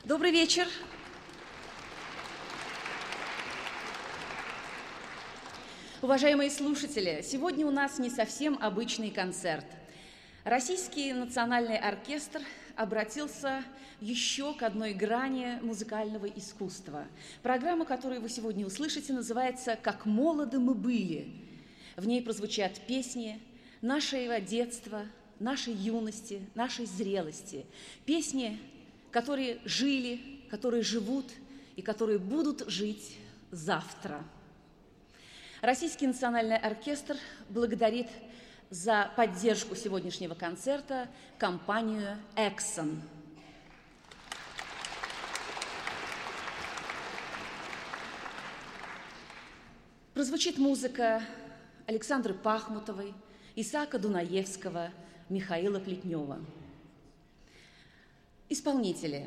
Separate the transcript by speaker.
Speaker 1: Добрый вечер. Уважаемые слушатели, сегодня у нас не совсем обычный концерт. Российский национальный оркестр обратился еще к одной грани музыкального искусства. Программа, которую вы сегодня услышите, называется «Как молоды мы были». В ней прозвучат песни нашего детства, нашей юности, нашей зрелости. Песни, которые жили, которые живут и которые будут жить завтра. Российский национальный оркестр благодарит за поддержку сегодняшнего концерта компанию «Эксон». Прозвучит музыка Александры Пахмутовой, Исаака Дунаевского, Михаила Плетнева. Исполнители